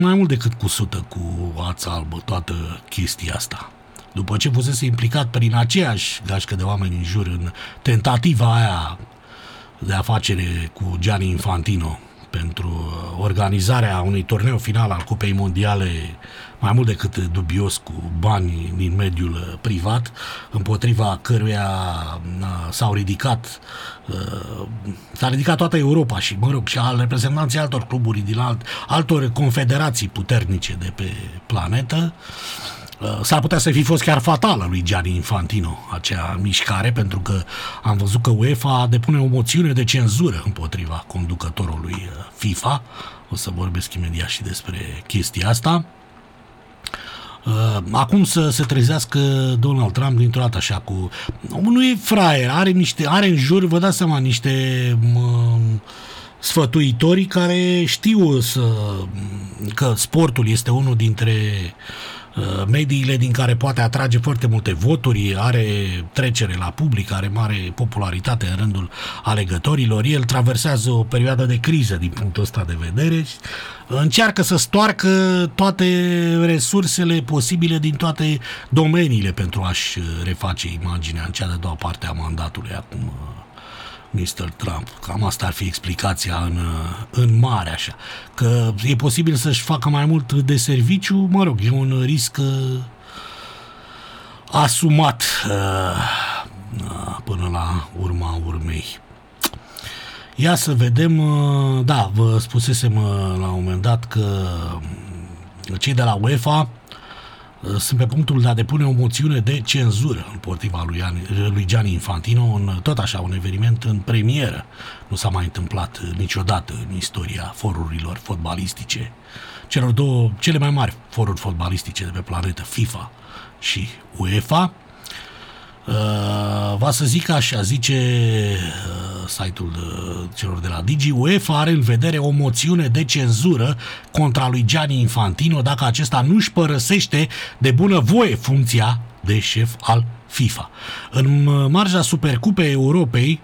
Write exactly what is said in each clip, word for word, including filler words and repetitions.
mai mult decât cusută cu ața albă toată chestia asta. După ce fusese implicat prin aceeași gașcă de oameni în jur în tentativa aia de afacere cu Gianni Infantino pentru organizarea unui turneu final al Cupei Mondiale mai mult decât dubios, cu bani din mediul privat, împotriva căruia s-au ridicat s-a ridicat toată Europa și, mă rog, și al reprezentanții altor cluburi din alt, altor confederații puternice de pe planetă. S-ar putea să fi fost chiar fatală lui Gianni Infantino acea mișcare, pentru că am văzut că UEFA depune o moțiune de cenzură împotriva conducătorului FIFA. O să vorbesc imediat și despre chestia asta. Acum să se trezească Donald Trump dintr-o dată așa cu... Nu e fraier, are, niște, are în jur, vă dați seama, niște mă, sfătuitori care știu să, că sportul este unul dintre mediile din care poate atrage foarte multe voturi, are trecere la public, are mare popularitate în rândul alegătorilor. El traversează o perioadă de criză din punctul ăsta de vedere și încearcă să stoarcă toate resursele posibile din toate domeniile pentru a-și reface imaginea în cea de-a doua parte a mandatului acum mister Trump. Cam asta ar fi explicația în, în mare, așa. Că e posibil să-și facă mai mult de serviciu, mă rog, e un risc uh, asumat uh, până la urma urmei. Ia să vedem, uh, da, vă spusesem uh, la un moment dat că cei de la UEFA sunt pe punctul de a depune o moțiune de cenzură împotriva lui, lui Gianni Infantino, în, tot așa, un eveniment în premieră. Nu s-a mai întâmplat niciodată în istoria forurilor fotbalistice, celor două, cele mai mari foruri fotbalistice de pe planetă, FIFA și UEFA. Uh, va să zic așa, zice uh, site-ul de, celor de la Digi, UEFA are în vedere o moțiune de cenzură contra lui Gianni Infantino dacă acesta nu își părăsește de bunăvoie funcția de șef al FIFA. În marja Supercupei Europei,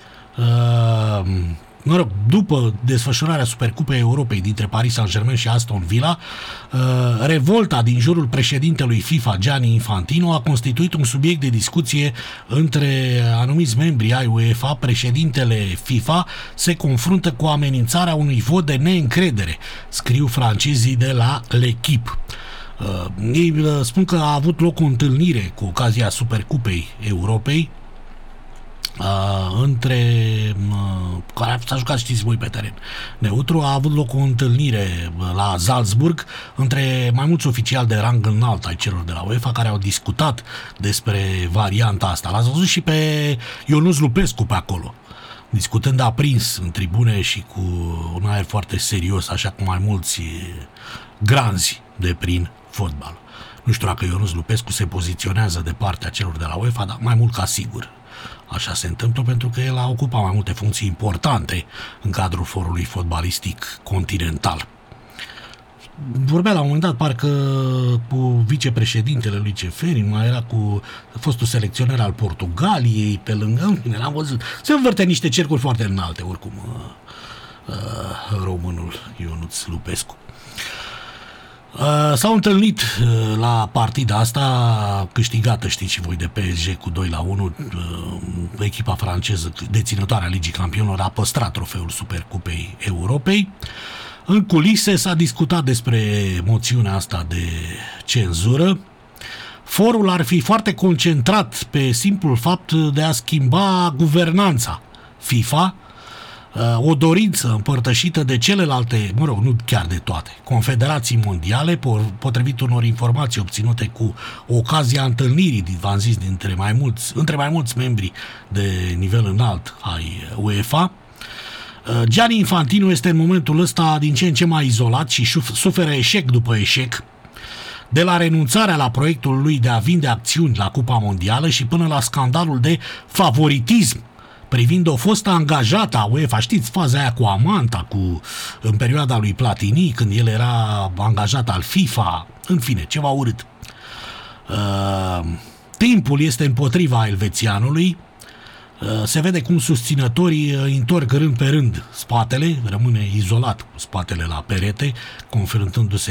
uh, mă rog, după desfășurarea Supercupei Europei dintre Paris Saint-Germain și Aston Villa, revolta din jurul președintelui FIFA, Gianni Infantino, a constituit un subiect de discuție între anumiți membri ai UEFA. Președintele FIFA se confruntă cu amenințarea unui vot de neîncredere, scriu francezii de la L'Equipe. Ei spun că a avut loc o întâlnire cu ocazia Supercupei Europei Uh, între uh, care s-a jucat, știți voi, pe teren neutru. A avut loc o întâlnire la Salzburg între mai mulți oficiali de rang înalt ai celor de la UEFA care au discutat despre varianta asta. L-ați văzut și pe Ionuț Lupescu pe acolo, discutând aprins în tribune și cu un aer foarte serios, așa cum mai mulți granzi de prin fotbal. Nu știu dacă Ionuț Lupescu se poziționează de partea celor de la UEFA, dar mai mult ca sigur așa se întâmplă, pentru că el a ocupat mai multe funcții importante în cadrul forului fotbalistic continental. Vorbea la un moment dat parcă cu vicepreședintele lui Ceferin, mai era cu fostul selecționer al Portugaliei pe lângă, în fine, l-am văzut. Se învârte niște cercuri foarte înalte, oricum, uh, uh, românul Ionuț Lupescu. Uh, s-au întâlnit uh, la partida asta câștigată, știți și voi, de P S G cu doi la unu. Uh, echipa franceză deținătoarea Ligii Campionilor a păstrat trofeul Supercupei Europei. În culise s-a discutat despre moțiunea asta de cenzură. Forul ar fi foarte concentrat pe simplul fapt de a schimba guvernanța FIFA, o dorință împărtășită de celelalte, mă rog, nu chiar de toate, confederații mondiale, potrivit unor informații obținute cu ocazia întâlnirii, v-am zis, dintre mai mulți, între mai mulți membri de nivel înalt ai UEFA. Gianni Infantino este în momentul ăsta din ce în ce mai izolat și suferă eșec după eșec, de la renunțarea la proiectul lui de a vinde acțiuni la Cupa Mondială și până la scandalul de favoritism privind o fostă angajată a UEFA. Știți faza aia cu Amanta, cu, în perioada lui Platini, când el era angajat al FIFA, în fine, ceva urât. Uh, timpul este împotriva elvețianului. Se vede cum susținătorii întorc rând pe rând spatele, rămâne izolat cu spatele la perete, confruntându-se